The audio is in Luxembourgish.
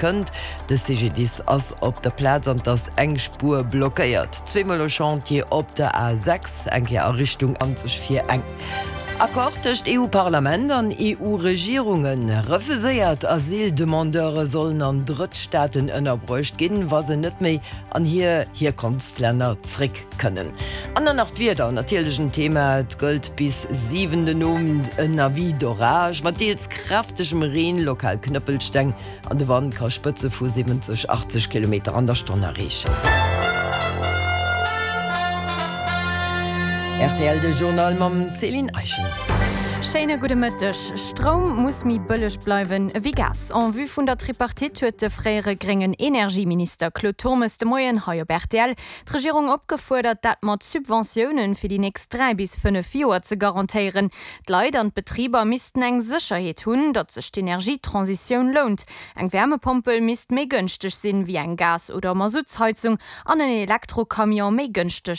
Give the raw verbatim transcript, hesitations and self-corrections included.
könnt. De C G dix ass op der Platz an das eng Spur blockéiert. Zweimal Chantier op der A sechs enke Errichtung an sich vier eng. Akkordcht E U-Parlament an E U-Regierungen refuséiert Asyldemandeure sollen an Drittstaaten ënnerbräucht ginn, was se net méi an hier hier Herkunftsländer zrick können. An der Nacht wieder natürlichschen Thema gëlt bis siebenten Abend en Navi d'Orage, mat deels kraftigem Regen lokal Knüppelsteng an de Wand kann Spitze vu siebzig achtzig Kilometer an der Stunde erreichen. R T L de Journal mam Céline Eichen. Schöne gute Mittag. Strom muss mi billig bleiben wie Gas. En vue vun der Tripartit huet de freiere geringen Energieminister Claude Thomas de Moyen heuer R T L die Regierung opgefordert, dat mat Subventionen für die nächst drei bis fünf Joer zu garantieren. Die Leute und Betrieber missten eng Sicherheit hunn, dat sich die Energietransition lohnt. Eng Wärmepumpel misst méi günstig sinn wie eng Gas- oder Mazutsheizung, an en Elektrokamion méi günstig